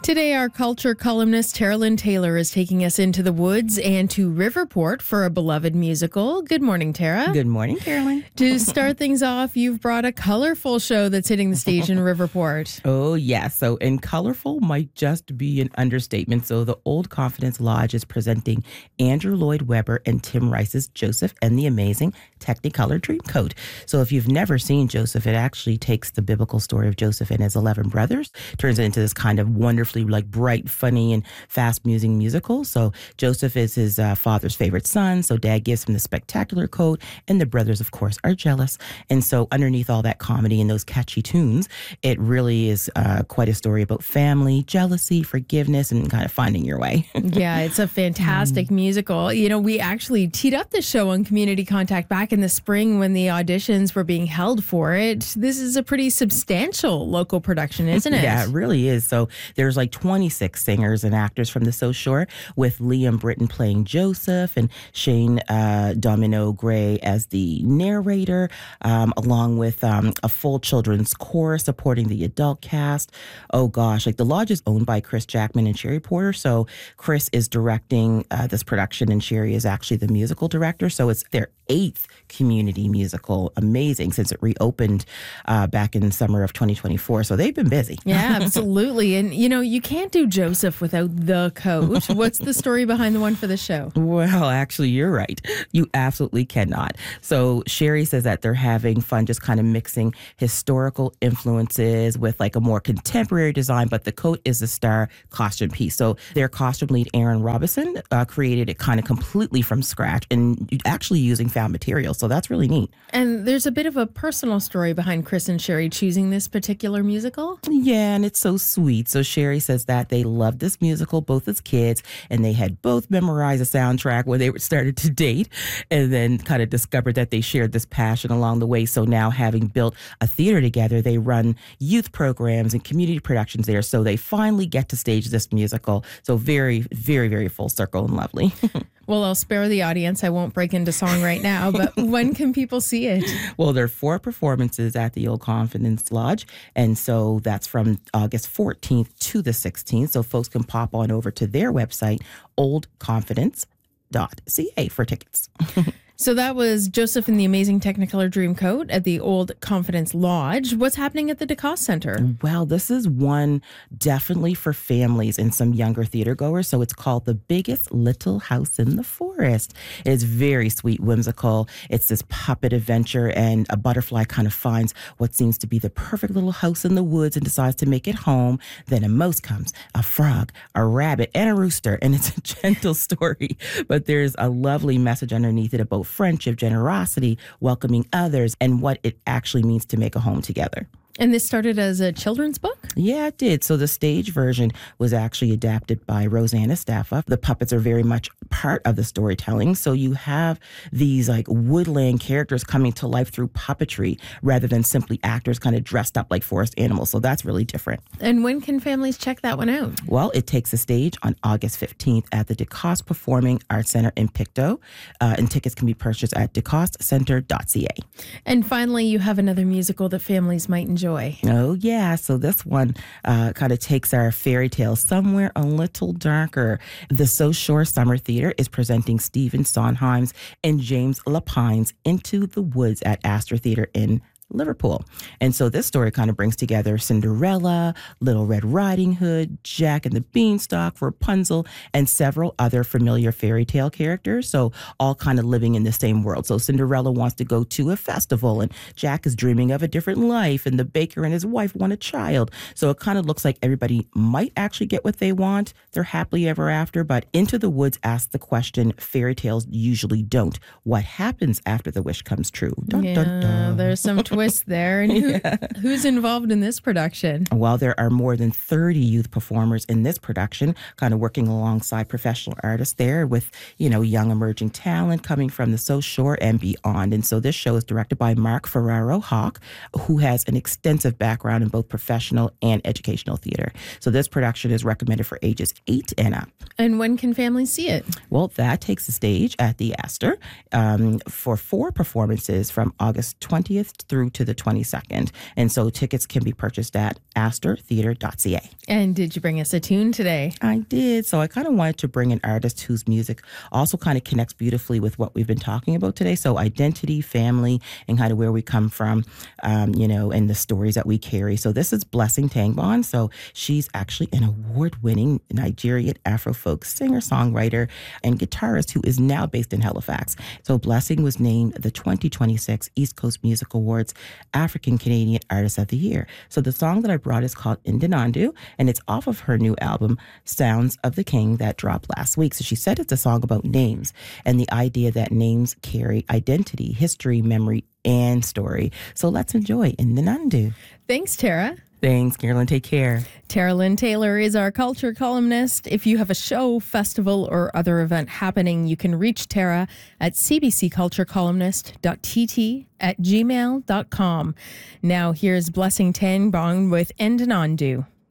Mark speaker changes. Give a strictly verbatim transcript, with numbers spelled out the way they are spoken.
Speaker 1: Today, our culture columnist Tara Lynn Taylor is taking us into the woods and to Riverport for a beloved musical. Good morning, Tara.
Speaker 2: Good morning, Carolyn.
Speaker 1: To start things off, you've brought a colorful show that's hitting the stage in Riverport.
Speaker 2: Oh, yeah. So, and colorful might just be an understatement. So, the Old Confidence Lodge is presenting Andrew Lloyd Webber and Tim Rice's Joseph and the Amazing Technicolor Dreamcoat. So, if you've never seen Joseph, it actually takes the biblical story of Joseph and his eleven brothers, turns it into this kind of wonderfully like bright, funny, and fast-musing musical. So Joseph is his uh, father's favorite son. So dad gives him the spectacular coat, and the brothers, of course, are jealous. And so underneath all that comedy and those catchy tunes, it really is uh, quite a story about family, jealousy, forgiveness, and kind of finding your way.
Speaker 1: Yeah, it's a fantastic mm. musical. You know, we actually teed up the show on Community Contact back in the spring when the auditions were being held for it. This is a pretty substantial local production, isn't it?
Speaker 2: Yeah, it really is. So there's like twenty-six singers and actors from the South Shore, with Liam Britton playing Joseph and Shane uh, Domino Gray as the narrator, um, along with um, a full children's chorus supporting the adult cast. Oh gosh, like the lodge is owned by Chris Jackman and Sherry Porter. So Chris is directing uh, this production and Sherry is actually the musical director. So it's their eighth community musical. Amazing, since it reopened uh, back in summer of twenty twenty-four. So they've been busy.
Speaker 1: Yeah, absolutely. And you know, you can't do Joseph without the coat. What's the story behind the one for the show?
Speaker 2: Well, actually, you're right. You absolutely cannot. So Sherry says that they're having fun just kind of mixing historical influences with like a more contemporary design, but the coat is the star costume piece. So their costume lead, Aaron Robinson, uh, created it kind of completely from scratch and actually using found materials. So that's really neat.
Speaker 1: And there's a bit of a personal story behind Chris and Sherry choosing this particular musical.
Speaker 2: Yeah, and it's so sweet. So Sherry says that they loved this musical both as kids, and they had both memorized the soundtrack when they were started to date, and then kind of discovered that they shared this passion along the way. So now, having built a theater together, they run youth programs and community productions there. So they finally get to stage this musical. So very, very, very full circle and lovely.
Speaker 1: Well, I'll spare the audience. I won't break into song right now, but when can people see it?
Speaker 2: Well, there are four performances at the Old Confidence Lodge, and so that's from August fourteenth to the sixteenth. So folks can pop on over to their website, old confidence dot c a, for tickets.
Speaker 1: So that was Joseph and the Amazing Technicolor Dreamcoat at the Old Confidence Lodge. What's happening at the DeCoste Center?
Speaker 2: Well, this is one definitely for families and some younger theater goers. So it's called The Biggest Little House in the Forest. It's very sweet, whimsical. It's this puppet adventure, and a butterfly kind of finds what seems to be the perfect little house in the woods and decides to make it home. Then a mouse comes, a frog, a rabbit, and a rooster. And it's a gentle story, but there's a lovely message underneath it about friendship, generosity, welcoming others, and what it actually means to make a home together.
Speaker 1: And this started as a children's book?
Speaker 2: Yeah, it did. So the stage version was actually adapted by Rosanna Staffa. The puppets are very much part of the storytelling. So you have these like woodland characters coming to life through puppetry rather than simply actors kind of dressed up like forest animals. So that's really different.
Speaker 1: And when can families check that one out?
Speaker 2: Well, it takes the stage on August fifteenth at the DeCoste Performing Arts Center in Pictou. Uh, and tickets can be purchased at decoste center dot c a.
Speaker 1: And finally, you have another musical that families might enjoy. Joy.
Speaker 2: Oh, yeah. So this one uh, kind of takes our fairy tale somewhere a little darker. The South Shore Summer Theater is presenting Stephen Sondheim's and James Lapine's Into the Woods at Astor Theater in Liverpool. And so this story kind of brings together Cinderella, Little Red Riding Hood, Jack and the Beanstalk, Rapunzel, and several other familiar fairy tale characters. So all kind of living in the same world. So Cinderella wants to go to a festival, and Jack is dreaming of a different life, and the baker and his wife want a child. So it kind of looks like everybody might actually get what they want. They're happily ever after, but Into the Woods asks the question fairy tales usually don't. What happens after the wish comes true? Dun,
Speaker 1: yeah,
Speaker 2: dun, dun.
Speaker 1: There's some twist there. And who, yeah. who's involved in this production?
Speaker 2: Well, there are more than thirty youth performers in this production, kind of working alongside professional artists there with, you know, young emerging talent coming from the South Shore and beyond. And so this show is directed by Mark Ferraro Hawk, who has an extensive background in both professional and educational theater. So this production is recommended for ages eight and up.
Speaker 1: And when can families see it?
Speaker 2: Well, that takes the stage at the Astor um, for four performances from August twentieth through to the twenty-second. And so tickets can be purchased at astor theatre dot c a.
Speaker 1: And did you bring us a tune today?
Speaker 2: I did. So I kind of wanted to bring an artist whose music also kind of connects beautifully with what we've been talking about today. So identity, family, and kind of where we come from, um, you know, and the stories that we carry. So this is Blessing Tangbon. So she's actually an award-winning Nigerian Afrofolk singer-songwriter and guitarist who is now based in Halifax. So Blessing was named the twenty twenty-six East Coast Music Awards African Canadian Artist of the Year. So the song that I brought is called Ndinandu, and it's off of her new album, Sounds of the King, that dropped last week. So she said it's a song about names and the idea that names carry identity, history, memory, and story. So let's enjoy Ndinandu.
Speaker 1: Thanks, Tara.
Speaker 2: Thanks, Carolyn. Take care.
Speaker 1: Tara Lynn Taylor is our culture columnist. If you have a show, festival, or other event happening, you can reach Tara at c b c culture columnist dot t t at gmail dot com. Now here's Blessing Tangbon with Ndinandu.